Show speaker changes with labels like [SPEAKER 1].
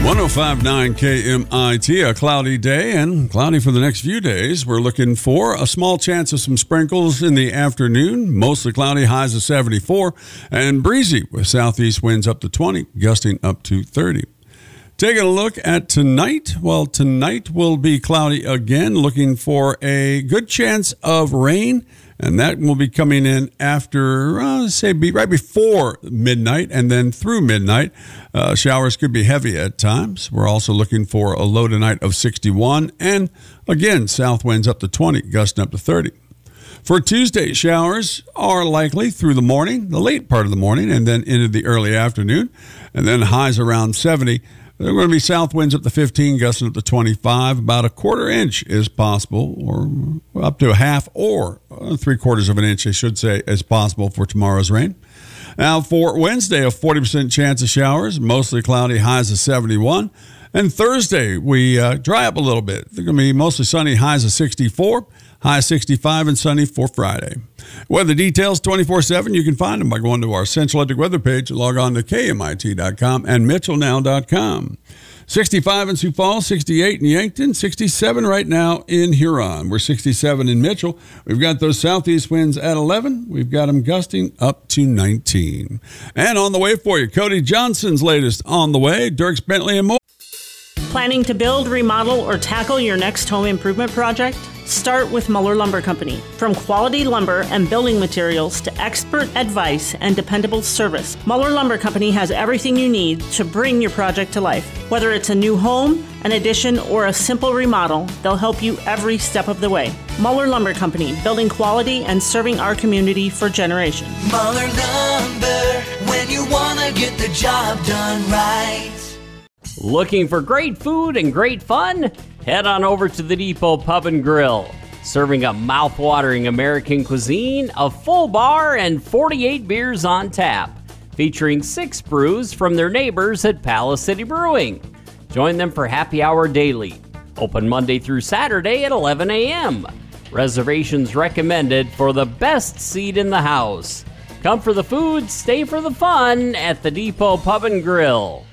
[SPEAKER 1] 105.9 KMIT, a cloudy day and cloudy for the next few days. We're looking for a small chance of some sprinkles in the afternoon, mostly cloudy, highs of 74, and breezy with southeast winds up to 20, gusting up to 30. Taking a look at tonight. Well, tonight will be cloudy again, looking for a good chance of rain. And that will be coming in after, right before midnight and then through midnight. Showers could be heavy at times. We're also looking for a low tonight of 61. And again, south winds up to 20, gusting up to 30. For Tuesday, showers are likely through the morning, the late part of the morning, and then into the early afternoon. And then highs around 70. There are going to be south winds up to 15, gusting up to 25. About a quarter inch is possible, or up to a half or 3/4 of an inch, I should say, is possible for tomorrow's rain. Now, for Wednesday, a 40% chance of showers, mostly cloudy, highs of 71. And Thursday, we dry up a little bit. They're going to be mostly sunny, highs of 64. High 65 and sunny for Friday. Weather details 24/7. You can find them by going to our Central Electric weather page. Log on to KMIT.com and MitchellNow.com. 65 in Sioux Falls, 68 in Yankton, 67 right now in Huron. We're 67 in Mitchell. We've got those southeast winds at 11. We've got them gusting up to 19. And on the way for you, Cody Johnson's latest on the way. Dirks Bentley and more.
[SPEAKER 2] Planning to build, remodel, or tackle your next home improvement project? Start with Muller Lumber Company. From quality lumber and building materials to expert advice and dependable service, Muller Lumber Company has everything you need to bring your project to life. Whether it's a new home, an addition, or a simple remodel, they'll help you every step of the way. Muller Lumber Company, building quality and serving our community for generations.
[SPEAKER 3] Muller Lumber, when you want to get the job done right.
[SPEAKER 4] Looking for great food and great fun? Head on over to the Depot Pub and Grill. Serving a mouth-watering American cuisine, a full bar, and 48 beers on tap. Featuring 6 brews from their neighbors at Palace City Brewing. Join them for happy hour daily. Open Monday through Saturday at 11 a.m. Reservations recommended for the best seat in the house. Come for the food, stay for the fun at the Depot Pub and Grill.